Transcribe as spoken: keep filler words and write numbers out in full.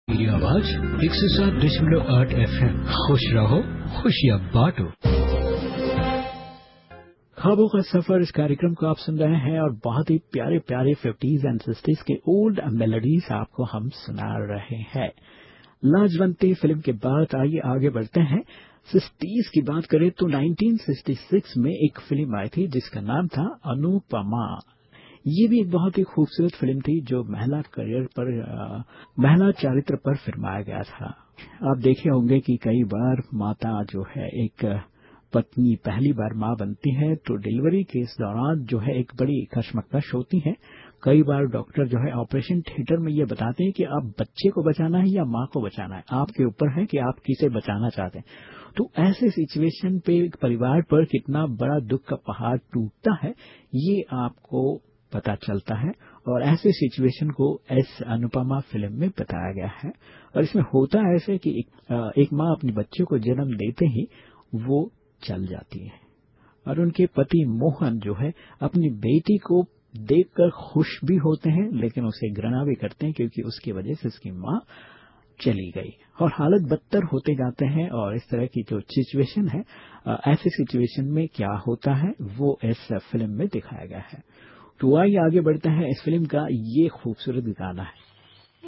मेरी आवाज एक सौ सात दशमलव आठ एफ एम। खुश रहो, खुशियाँ बांटो। ख्वाबों का सफर इस कार्यक्रम को आप सुन रहे हैं और बहुत ही प्यारे प्यारे फिफ्टीज एंड सिक्सटीज के ओल्ड मेलोडीज आपको हम सुना रहे हैं। लाजवंती फिल्म के बाद आइए आगे बढ़ते हैं। सिक्सटीज की बात करें तो नाइनटीन सिक्सटी सिक्स में एक फिल्म आई थी जिसका नाम था अनुपमा। ये भी एक बहुत ही खूबसूरत फिल्म थी जो महिला करियर पर आ, महिला चरित्र पर फिल्माया गया था। आप देखे होंगे कि कई बार माता जो है एक पत्नी पहली बार मां बनती है तो डिलीवरी के इस दौरान जो है एक बड़ी कशमकश होती है। कई बार डॉक्टर जो है ऑपरेशन थिएटर में ये बताते हैं कि आप बच्चे को बचाना है या मां को बचाना है, आपके ऊपर है कि आप किसे बचाना चाहते हैं। तो ऐसे सिचुएशन पे परिवार पर कितना बड़ा दुख का पहाड़ टूटता है ये आपको पता चलता है और ऐसे सिचुएशन को इस अनुपमा फिल्म में बताया गया है। और इसमें होता ऐसे कि एक, एक माँ अपने बच्चे को जन्म देते ही वो चल जाती है और उनके पति मोहन जो है अपनी बेटी को देखकर खुश भी होते हैं लेकिन उसे घृणा भी करते हैं क्योंकि उसकी वजह से उसकी माँ चली गई और हालत बदतर होते जाते हैं। और इस तरह की जो सिचुएशन है, ऐसे सिचुएशन में क्या होता है वो इस फिल्म में दिखाया गया है। तो आइए आगे बढ़ते हैं। इस फिल्म का ये खूबसूरत गाना है।